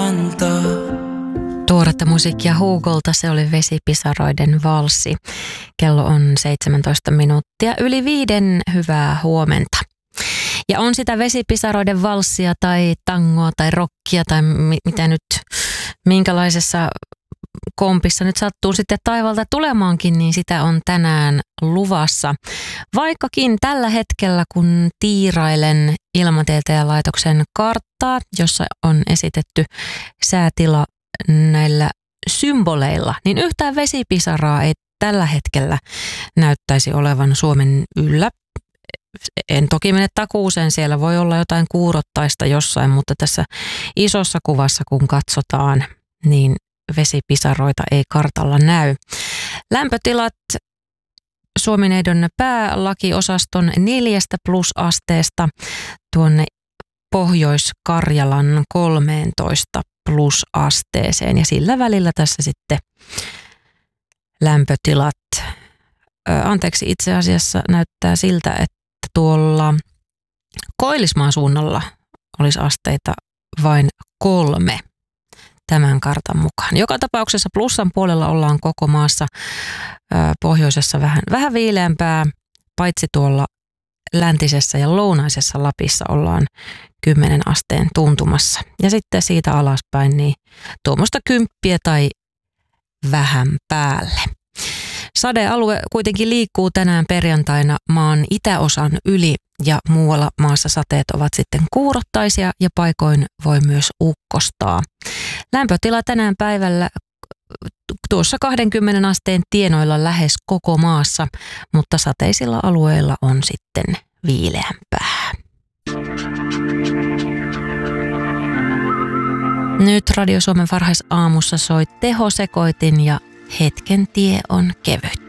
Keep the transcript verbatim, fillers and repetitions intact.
antaa. Tuoretta musiikkia Hugolta, se oli Vesipisaroiden valssi. Kello on seitsemäntoista minuuttia yli viiden, hyvää huomenta. Ja on sitä Vesipisaroiden valssia tai tangoa tai rockia tai mi- mitä nyt, minkälaisessa kompissa nyt sattuu sitten taivalta tulemaankin, niin sitä on tänään luvassa. Vaikkakin tällä hetkellä, kun tiirailen Ilmatieteen laitoksen karttaa, jossa on esitetty säätila näillä symboleilla, niin yhtään vesipisaraa ei tällä hetkellä näyttäisi olevan Suomen yllä. En toki mene takuuseen, siellä voi olla jotain kuurottaista jossain, mutta tässä isossa kuvassa kun katsotaan, niin vesipisaroita ei kartalla näy. Lämpötilat Suomineidon päälakiosaston neljästä plusasteesta tuonne Pohjois-Karjalan kolmeentoista plusasteeseen ja sillä välillä tässä sitten lämpötilat. Ö, anteeksi, itse asiassa näyttää siltä, että tuolla Koillismaan suunnalla olisi asteita vain kolme tämän kartan mukaan. Joka tapauksessa plussan puolella ollaan koko maassa, ö, pohjoisessa vähän, vähän viileämpää, paitsi tuolla läntisessä ja lounaisessa Lapissa ollaan kymmenen asteen tuntumassa. Ja sitten siitä alaspäin niin tuommoista kymppiä tai vähän päälle. Sadealue kuitenkin liikkuu tänään perjantaina maan itäosan yli ja muualla maassa sateet ovat sitten kuurottaisia ja paikoin voi myös ukkostaa. Lämpötila tänään päivällä tuossa kaksikymmentä asteen tienoilla lähes koko maassa, mutta sateisilla alueilla on sitten viileämpää. Nyt Radio Suomen varhaisaamussa soi tehosekoitin ja hetken tie on kevyt.